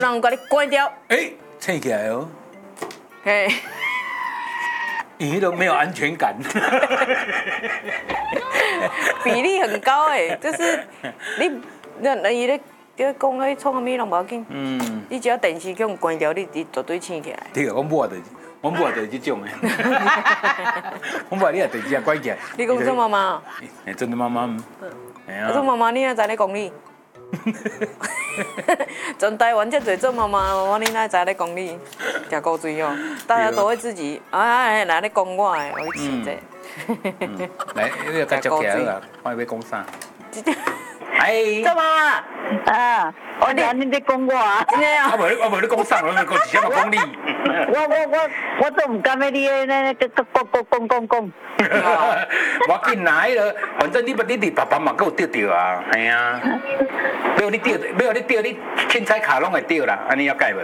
人把你关掉。 撑起来哦。 嘿， 你都没有安全感。 比例很高哎，就是伊咧讲迄创啥物拢无要紧。你只要电视给关掉，你绝对醒起来。 对啊，我母就是这种的。我母你也电视也关起来。 你讲做妈妈？ 真的妈妈。 做妈妈你哪知咧讲你？全台湾遮侪做妈妈，你哪知咧讲你？食古水哦，大家都会自己来咧讲我的，我去试者。 来，你要甲接起来啦，看要讲啥？ 做妈妈。 我听你在讲我啊。 真的啊？ 我无你讲啥，我讲直接讲你。 我都唔甘要你那讲。 我紧啦，反正你爸爸嘛，佮有钓到啊，系啊。要你钓，你凊彩卡拢会钓啦，安尼了解无？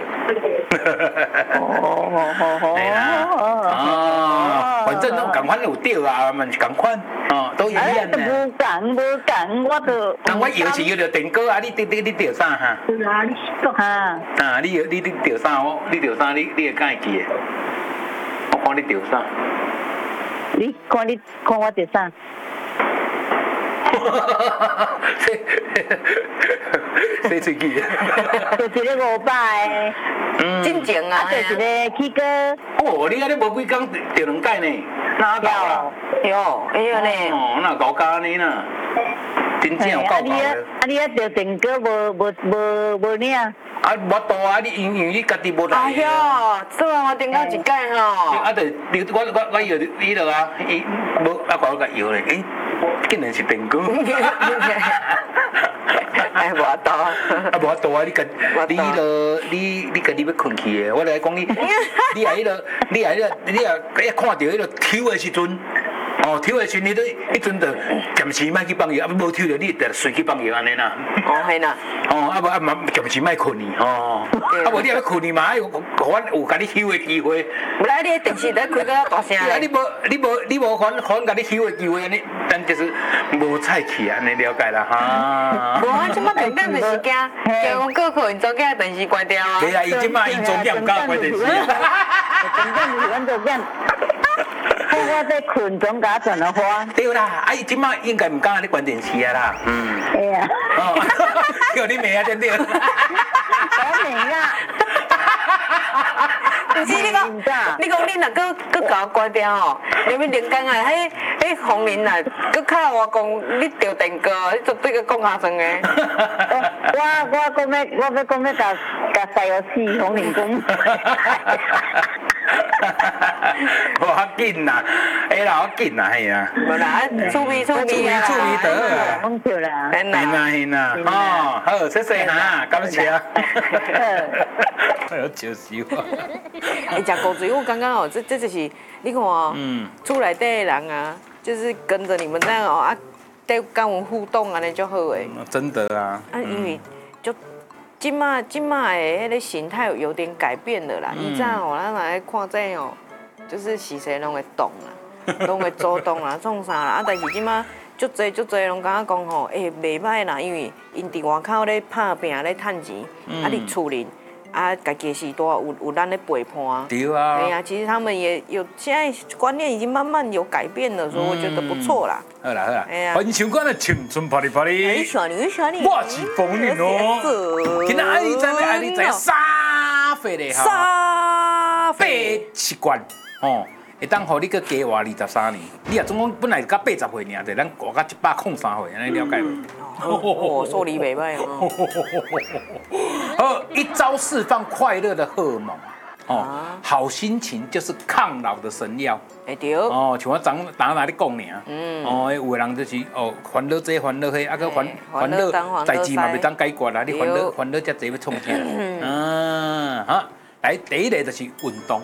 系啦。反正拢共款有钓啊，嘛是共款，都一样的。 无共，我都。 但我摇是摇着电锅啊，你钓啥哈？ 你说哈？ 你钓啥？你钓啥？你会敢会记的？我看你钓啥？ 你看我钓啥？ 洗喙齿。 就一个500的。 真情啊！ 就一个起哥。 你安尼无几工钓2摆呢？哪够啦？ 哟，哎呀呢！ 哪够加呢呐？真正有够够的。 你啊钓电锅无领。 我多啊！因为你家己无来。 哎呀，做妈妈顶到一摆吼。 就我摇你落啊，伊无甲我摇咧，竟然是电锅。 哎，无多。 无多啊！你家己要困去的，我来讲你也看到迄个抽的时阵。抽的时你都迄阵就暂时莫去放药，无抽着你就随去放药安尼啦。 系啦。 暂时莫困去无你要困去嘛，有甲你抽的机会。 不然你电视在开个大声。 你无可甲你抽的机会安尼，咱就是无菜气安尼了解啦哈。 无啊，即摆重点就是惊讲过课，因做囝电视关掉啊。 对啊，伊即摆因做囝唔敢关电视。 重点就是阮做囝。我在困中甲转了花。 对啦，伊即摆应该唔敢咧关电视啊啦。 对啊。 叫你妹啊，对不对？ 我妹啊。 不是你讲你若搁甲我关掉吼，你们连讲啊，迄红林啊，搁靠我讲你钓电锅，你绝对搁讲下算诶。 我要讲要甲西游死红林讲。 无要紧啦，啦，我紧啦，系啊。 无啦，趣味啊。 得啊。 讲笑啦。 嘿啦，好，谢谢哈，感谢。我笑死我。 食古水，我感觉哦，这就是你看哦，厝内底的人啊，就是跟着你们这样哦在跟我互动安尼就好诶。 真的啊。 因为就。今麦的迄个形态有点改变了啦。以前哦，咱来看这哦，就是时势拢会动啦，拢会走动啦，创啥啦。但是今麦足侪拢感觉讲吼，袂歹啦，因为因伫外口咧拍拼咧趁钱，伫厝里家己是多有咱咧陪伴。 对啊。 对啊，其实他们也有，现在观念已经慢慢有改变了，所以我觉得不错啦。 好啦，欢迎我的青春啪哩啪哩。 喜欢你。 我是风云哦。今仔爱你知沙费的哈。 沙费习惯会当互你去加活23年。你也总讲本来甲80岁尔，就咱活到103岁，安尼了解无？ 受理袂歹哦。 一朝释放快乐的荷尔蒙。好心情就是抗老的神药。 对。 像我哪咧讲尔。有的人就是烦恼这烦恼迄，个烦恼代志嘛袂当解决啦。你烦恼遮济要创啥？来第一个就是运动。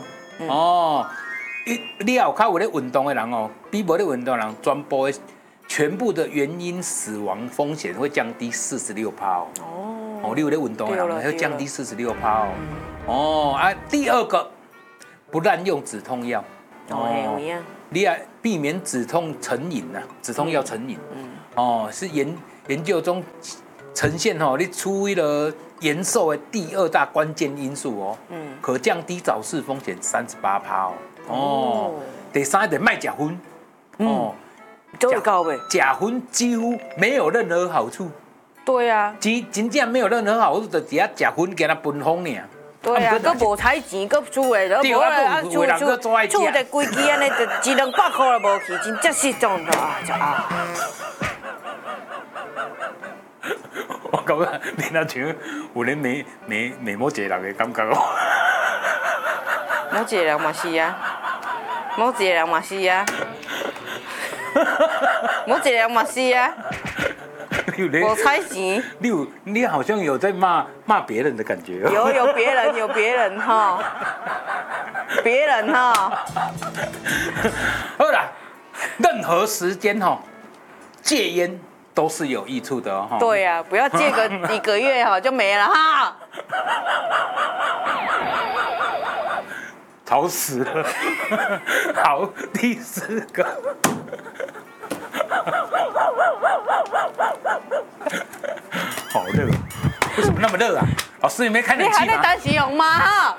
你有较有咧运动的人比无咧运动的人，全部的原因死亡风险会降低46%你有咧运动的人会降低46%第二个不滥用止痛药。你要避免止痛成瘾止痛药成瘾。是研究中呈现你处于了延寿的第2大关键因素哦。可降低早逝风险38%哦。第3点卖假荤哦。 都会高呗。 假荤几乎没有任何好处。 对啊。 真正没有任何好处，就只要假荤给它分风尔。 对啊，搁无彩钱，搁煮的， 对啊，有人搁做爱食， 煮一规支安尼，就100-200块都无去，真正失踪的啊！ 我感觉你那像有咧美某一个人的感觉哦。 某一个人嘛是啊，某一个人嘛是啊，某一个人嘛是啊。我猜钱， 你好像有在骂别人的感觉。 有别人哈，别人哈。 好啦，任何时间哈戒烟都是有益处的哦。 对呀，不要戒个1个月哈就没了哈。 吵死了。好，第4个。好热，为什么那么热啊？老师，你没开冷气吗？ 你还在担心容吗？哈。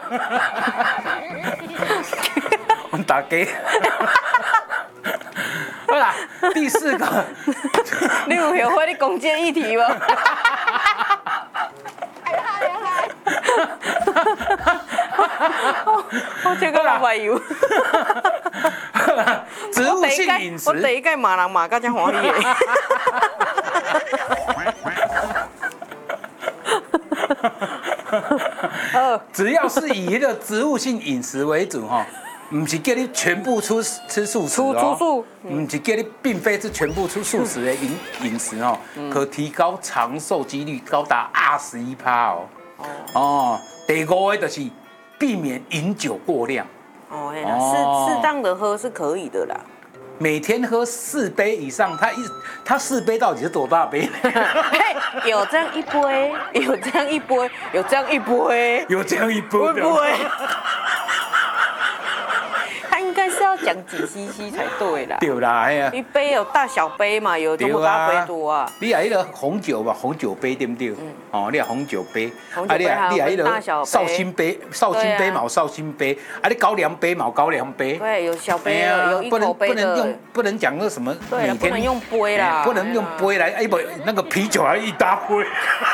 我们打给。好啦，第4个。 你有学会你讲这议题吗？我这个老朋友。 植物性饮食。 我第一届骂人骂到这欢喜的。 只要是以一个植物性饮食为主哈，不是叫你全部吃素食哦， 出素， 不是叫你并非是全部吃素食的饮食哦，可提高长寿几率高达21%哦。哦，第5个就是避免饮酒过量。 哦，适当的喝是可以的啦。 每天喝4杯以上，他4杯到底是多大杯？ 有这样一杯，有这样一杯，有这样一杯， 有这样一杯， 他应该是要讲几 CC 才对啦。 对啦，哎呀， 一杯有大小杯嘛，有这么大杯多啊。 你有那个红酒吧，红酒杯对不对？哦，你有红酒杯， 你有那个绍兴杯嘛有绍兴杯，你高粱杯嘛有高粱杯。 对，有小杯的，有1口杯的。 不能讲那什么， 对，不能用杯啦， 不能用杯来，不，那个啤酒还一大杯。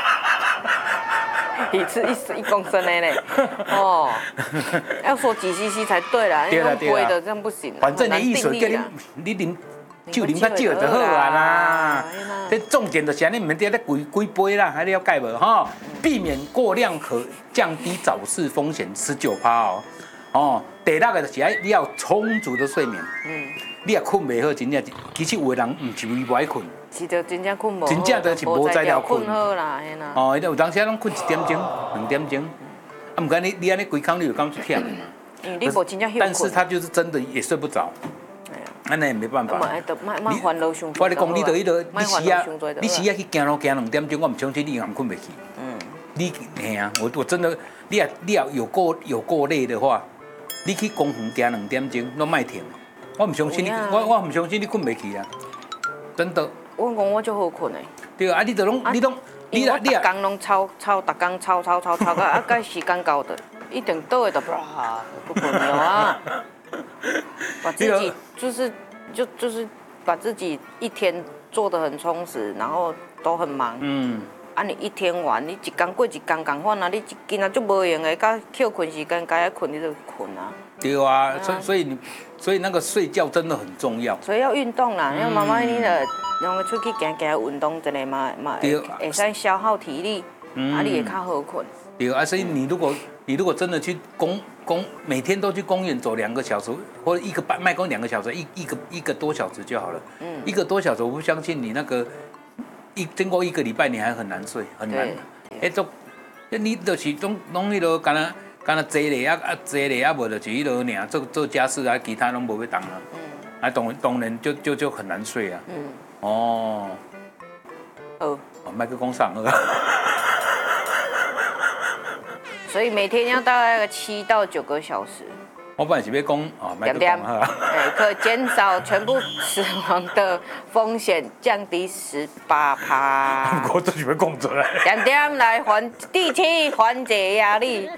一次1公升的嘞，哦，要说几 CC 才对啦，用杯的这样不行。 反正你意思叫你啉酒啉较少就好啊啦。这重点就是安尼，唔免在几杯啦，还了解无哈？避免过量可降低早逝风险19%哦。哦，第6个就是你要充足的睡眠。你也困袂好，真正其实有的人唔是为不爱困。 是就真正困无， 真正就是无在了困好啦，嘿啦。 哦，有当时拢困1点钟、2点钟，啊，唔过你安尼规工你就感觉忝。 你无真正休困。 但是他就是真的也睡不着。那也没办法。 莫烦恼伤多。 我跟你讲，你时啊去行路行2点钟，我唔相信你还困袂去。你嘿啊，我真的，你要有够累的话，你去公园行2点钟，都莫停。我唔相信你，我唔相信你困袂去啊，真的。 我讲我就好困诶。 对啊，你逐工， 你啊，逐工拢操，逐工操到啊，该时间到的，一定倒的就不困了啊。把自己就是把自己一天做得很充实，然后都很忙。啊，你一天完，你一天过一天共款啊，你今仔就无用的，甲休困时间该困你就困啊。对啊，所以那个睡觉真的很重要。 所以要运动啦，因为妈妈你的让出去行行运动，真的嘛会使消耗体力，啊，你会较好困。 对啊，所以你如果真的去每天都去公园走2个小时，或者卖公2个小时，一个多小时就好了。1个多小时，我不相信你那个经过1个礼拜，你还很难睡，很难。你就是拢迄落干那坐咧坐咧无就是迄落尔做家事啊，其他拢无要动啊。当然就很难睡啊。哦。麦克风上了。所以每天要大概7到9个小时。 我本来是要讲哦， 点点，可减少全部死亡的风险，降低18%。 我就是要讲出来。 点点来第7缓解压力。